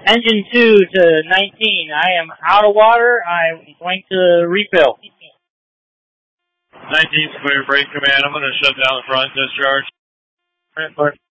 Engine 2 to 19. I am out of water. I'm going to refill. 19's clear, brake command. I'm going to shut down the front discharge. Transport.